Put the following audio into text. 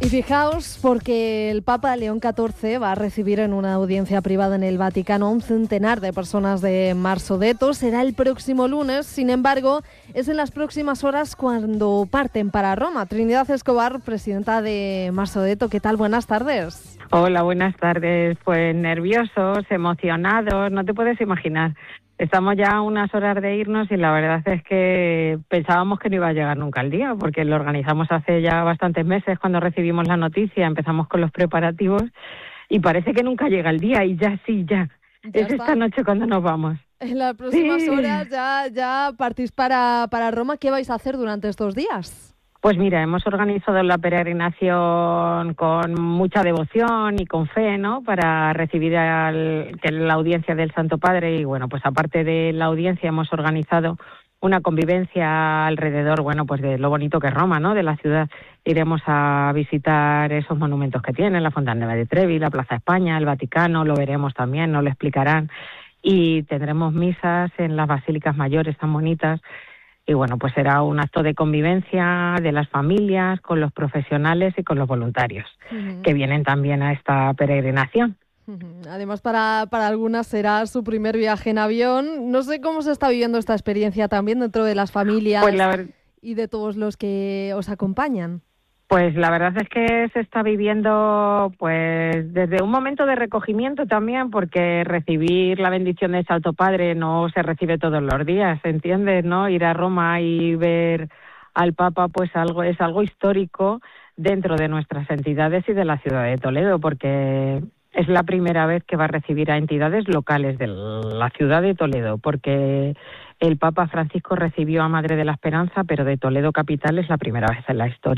Y fijaos, porque el Papa León XIV va a recibir en una audiencia privada en el Vaticano a un centenar de personas de Marsodetto. Será el próximo lunes, sin embargo, es en las próximas horas cuando parten para Roma. Trinidad Escobar, presidenta de Marsodetto, ¿qué tal? Buenas tardes. Hola, buenas tardes. Pues nerviosos, emocionados, no te puedes imaginar. Estamos ya a unas horas de irnos y la verdad es que pensábamos que no iba a llegar nunca el día, porque lo organizamos hace ya bastantes meses cuando recibimos la noticia, empezamos con los preparativos y parece que nunca llega el día y ya sí, ya. Es está. Esta noche cuando nos vamos. En las próximas horas ya partís para Roma. ¿Qué vais a hacer durante estos días? Pues mira, hemos organizado la peregrinación con mucha devoción y con fe, ¿no? Para recibir la audiencia del Santo Padre y bueno, pues aparte de la audiencia hemos organizado una convivencia alrededor, bueno, pues de lo bonito que es Roma, ¿no? De la ciudad. Iremos a visitar esos monumentos que tiene, la Fontana de Trevi, la Plaza España, el Vaticano, lo veremos también, nos lo explicarán. Y tendremos misas en las basílicas mayores tan bonitas. Y bueno, pues será un acto de convivencia de las familias, con los profesionales y con los voluntarios, que vienen también a esta peregrinación. Además, para algunas será su primer viaje en avión. No sé cómo se está viviendo esta experiencia también dentro de las familias y de todos los que os acompañan. Pues la verdad es que se está viviendo pues desde un momento de recogimiento también, porque recibir la bendición del Santo Padre no se recibe todos los días, ¿entiendes? ¿No? Ir a Roma y ver al Papa pues es algo histórico dentro de nuestras entidades y de la ciudad de Toledo, porque es la primera vez que va a recibir a entidades locales de la ciudad de Toledo, porque el Papa Francisco recibió a Madre de la Esperanza, pero de Toledo capital es la primera vez en la historia.